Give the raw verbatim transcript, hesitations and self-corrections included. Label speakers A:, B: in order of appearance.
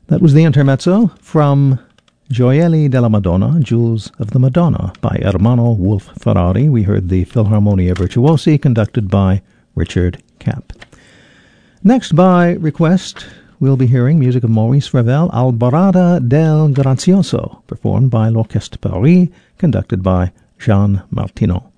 A: That was the intermezzo from Gioielli della Madonna, Jewels of the Madonna, by Ermanno Wolf Ferrari. We heard the Philharmonia Virtuosi, conducted by Richard Kapp. Next, by request, we'll be hearing music of Maurice Ravel, Alborada del Grazioso, performed by l'Orchestre Paris, conducted by Jean Martineau.